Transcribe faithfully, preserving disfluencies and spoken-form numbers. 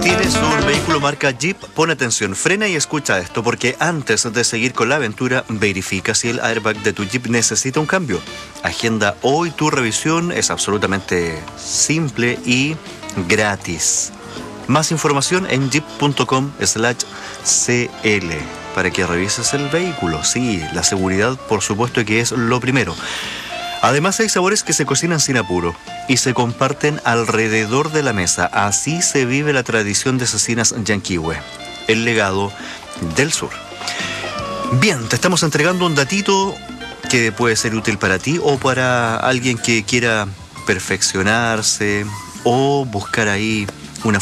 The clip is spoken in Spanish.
¿Tienes un vehículo marca Jeep? Pon atención, frena y escucha esto, porque antes de seguir con la aventura, verifica si el airbag de tu Jeep necesita un cambio. Agenda hoy tu revisión, es absolutamente simple y gratis. Más información en jeep punto com slash c l para que revises el vehículo. Sí, la seguridad por supuesto que es lo primero. Además hay sabores que se cocinan sin apuro y se comparten alrededor de la mesa. Así se vive la tradición de Cecinas Yanquihue, el legado del sur. Bien, te estamos entregando un datito que puede ser útil para ti o para alguien que quiera perfeccionarse o buscar ahí